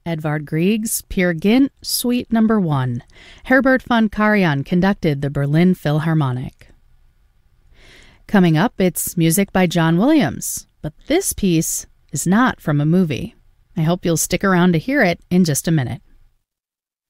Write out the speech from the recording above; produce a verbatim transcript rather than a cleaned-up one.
Edvard Grieg's Peer Gynt, Suite Number One. Herbert von Karajan conducted the Berlin Philharmonic. Coming up, it's music by John Williams, but this piece is not from a movie. I hope you'll stick around to hear it in just a minute.